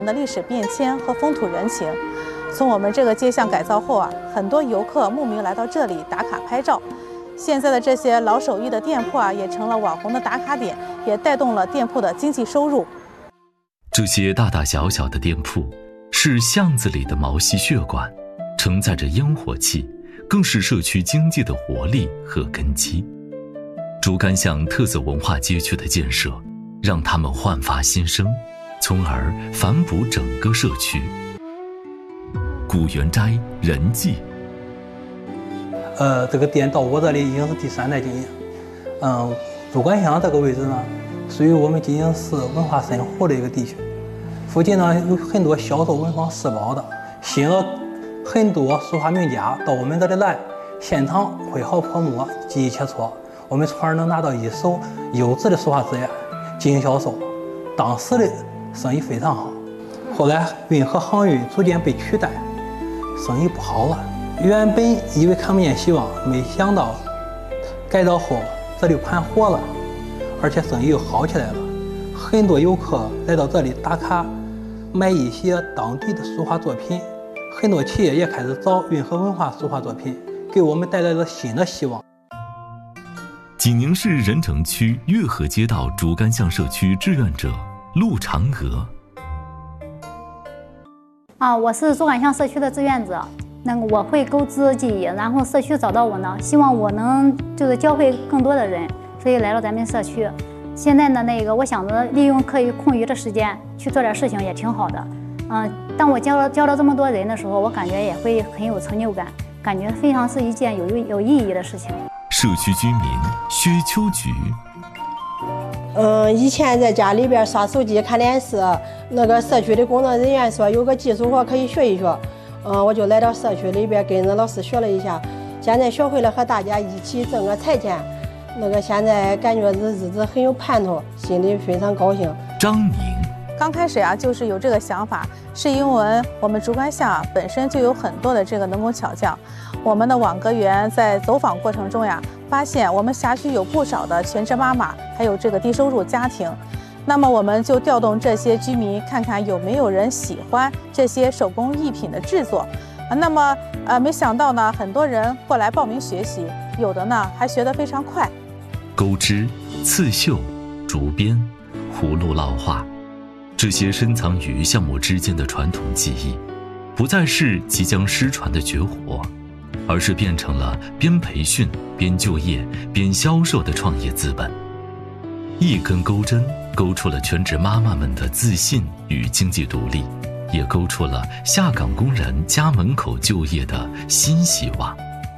的历史变迁和风土人情。从我们这个街巷改造后啊，很多游客慕名来到这里打卡拍照。现在的这些老手艺的店铺啊，也成了网红的打卡点，也带动了店铺的经济收入。 这些大大小小的店铺是巷子里的毛细血管，承载着烟火气，更是社区经济的活力和根基。竹竿巷特色文化街区的建设，让他们焕发新生，从而反哺整个社区。古元斋人记。 这个店到我这里已经是第3代经营。竹竿巷这个位置呢，属于我们金井市文化深湖的一个地区。附近呢有很多销售文房四宝的，吸引了很多书画名家到我们这里来，现场绘好泼墨，技艺切磋，我们从而能拿到一手优质的书画资源进行销售。当时的生意非常好，后来运河航运逐渐被取代，生意不好了。原本以为看不见希望，没想到改造后这里盘活了，而且生意又好起来了。很多游客来到这里打卡，买一些当地的书画作品，很多企业也开始找运河文化书画作品，给我们带来了新的希望。 济宁市任城区越河街道竹竿巷社区志愿者陆嫦娥。 我是竹竿巷社区的志愿者。我会钩织技艺，然后社区找到我呢，希望我能教会更多的人，所以来到咱们社区。现在呢，我想着利用课余空余的时间去做点事情也挺好的。当我教了这么多人的时候，我感觉也会很有成就感，感觉非常是一件有意义的事情。 社区居民薛秋菊。 以前在家里边刷手机看电视，社区的工作人员说有个技术活可以学一学。我就来到社区里边跟着老师学了一下，现在学会了和大家一起挣个财钱，现在感觉日子很有盼头，心里非常高兴。 张宁刚开始啊，就是有这个想法，是因为我们竹竿巷本身就有很多的这个能工巧匠。我们的网格员在走访过程中呀，发现我们辖区有不少的全职妈妈，还有这个低收入家庭。那么我们就调动这些居民，看看有没有人喜欢这些手工艺品的制作。没想到呢，很多人过来报名学习，有的呢还学得非常快。 钩织、刺绣、竹编、葫芦烙画，这些深藏于项目之间的传统技艺，不再是即将失传的绝活，而是变成了边培训、边就业、边销售的创业资本。一根钩针勾出了全职妈妈们的自信与经济独立，也勾出了下岗工人家门口就业的新希望。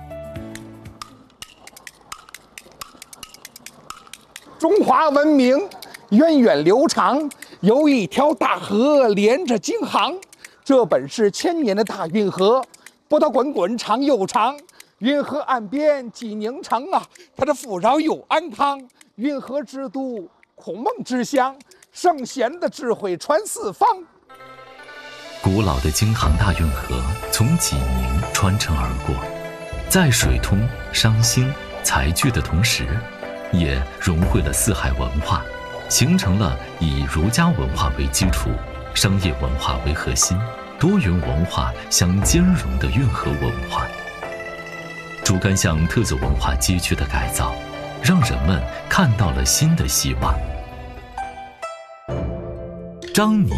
中华文明源远流长，有一条大河连着京杭，这本是千年的大运河，波涛滚滚长又长。运河岸边济宁城啊，它的富饶又安康。运河之都，孔孟之乡，圣贤的智慧传四方。 古老的京杭大运河从济宁穿城而过，在水通、商兴、财聚的同时，也融汇了四海文化，形成了以儒家文化为基础、商业文化为核心、多元文化相兼容的运河文化。竹竿巷特色文化街区的改造，让人们看到了新的希望。张宁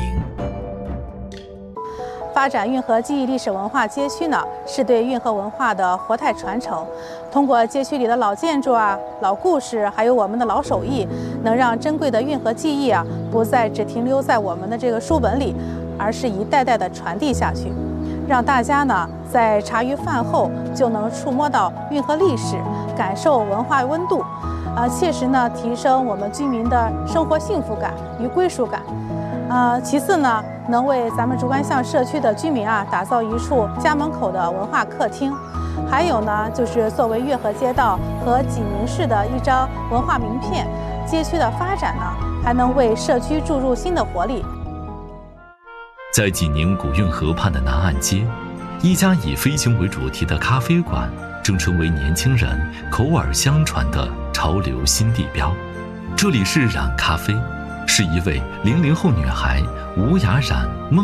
发展运河记忆历史文化街区呢，是对运河文化的活态传承。通过街区里的老建筑啊、老故事，还有我们的老手艺，能让珍贵的运河记忆啊，不再只停留在我们的这个书本里，而是一代代的传递下去，让大家呢在茶余饭后就能触摸到运河历史，感受文化温度，切实呢提升我们居民的生活幸福感与归属感。其次呢，能为咱们竹竿巷社区的居民啊打造一处家门口的文化客厅，还有呢就是作为越河街道和济宁市的一张文化名片，街区的发展呢还能为社区注入新的活力。 在济宁古运河畔的南岸街，一家以飞行为主题的咖啡馆正成为年轻人口耳相传的潮流新地标。这里是染咖啡， 是一位00后女孩吴雅冉梦